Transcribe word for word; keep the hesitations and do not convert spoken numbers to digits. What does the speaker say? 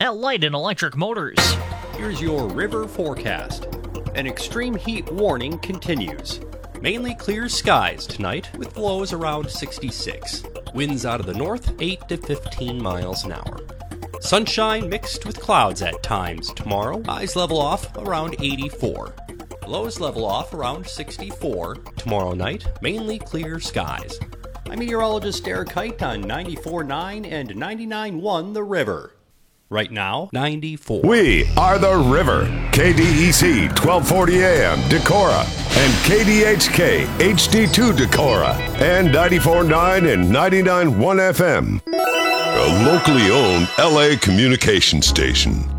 at Light and Electric Motors. Here's your river forecast. An extreme heat warning continues. Mainly clear skies tonight with lows around sixty-six. Winds out of the north eight to fifteen miles an hour. Sunshine mixed with clouds at times tomorrow. Highs level off around eighty-four. Lows level off around sixty-four. Tomorrow night, mainly clear skies. I'm meteorologist Derek Height on ninety-four point nine and ninety-nine point one The River. Right now, ninety-four. We are The River. K D E C twelve forty A M Decorah and K D H K H D two Decorah and ninety-four point nine and ninety-nine point one F M. A locally owned L A communication station.